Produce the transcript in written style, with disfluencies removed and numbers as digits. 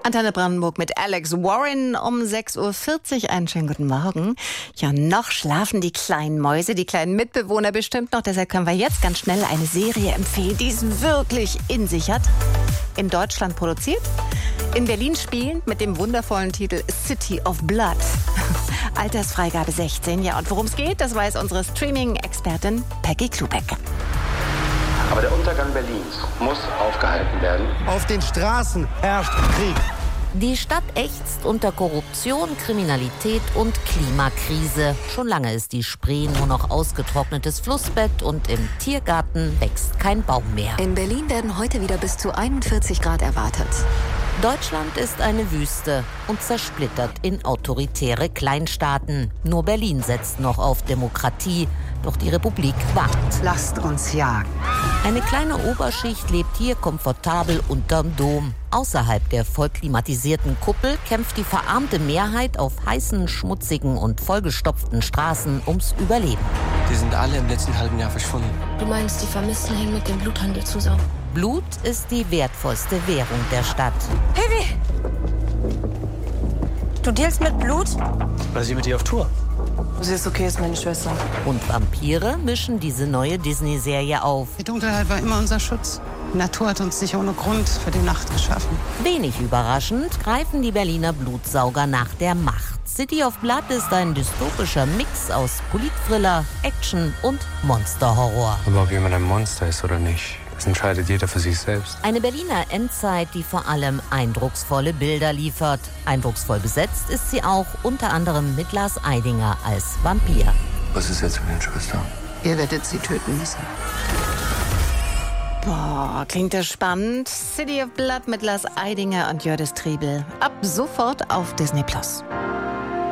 Antenne Brandenburg mit Alex Warren um 6.40 Uhr. Einen schönen guten Morgen. Ja, noch schlafen die kleinen Mäuse, die kleinen Mitbewohner bestimmt noch. Deshalb können wir jetzt ganz schnell eine Serie empfehlen, die es wirklich in sich hat. In Deutschland produziert, in Berlin spielend mit dem wundervollen Titel City of Blood. Altersfreigabe 16. Ja, und worum es geht, das weiß unsere Streaming-Expertin Peggy Klubeck. Aber der Untergang Berlins muss aufgehalten werden. Auf den Straßen herrscht Krieg. Die Stadt ächzt unter Korruption, Kriminalität und Klimakrise. Schon lange ist die Spree nur noch ausgetrocknetes Flussbett und im Tiergarten wächst kein Baum mehr. In Berlin werden heute wieder bis zu 41 Grad erwartet. Deutschland ist eine Wüste und zersplittert in autoritäre Kleinstaaten. Nur Berlin setzt noch auf Demokratie, doch die Republik wacht. Lasst uns jagen. Eine kleine Oberschicht lebt hier komfortabel unterm Dom. Außerhalb der vollklimatisierten Kuppel kämpft die verarmte Mehrheit auf heißen, schmutzigen und vollgestopften Straßen ums Überleben. Die sind alle im letzten halben Jahr verschwunden. Du meinst, die Vermissten hängen mit dem Bluthandel zusammen? Blut ist die wertvollste Währung der Stadt. Heavy! Du dealst mit Blut? Weil sie mit dir auf Tour. Sie ist okay, ist meine Schwester. Und Vampire mischen diese neue Disney-Serie auf. Die Dunkelheit war immer unser Schutz. Die Natur hat uns nicht ohne Grund für die Nacht geschaffen. Wenig überraschend greifen die Berliner Blutsauger nach der Macht. City of Blood ist ein dystopischer Mix aus Politthriller, Action und Monsterhorror. Aber ob jemand ein Monster ist oder nicht, das entscheidet jeder für sich selbst. Eine Berliner Endzeit, die vor allem eindrucksvolle Bilder liefert. Eindrucksvoll besetzt ist sie auch unter anderem mit Lars Eidinger als Vampir. Was ist jetzt mit den Schwestern? Ihr werdet sie töten müssen. Boah, klingt das spannend. City of Blood mit Lars Eidinger und Jördis Triebel. Ab sofort auf Disney+.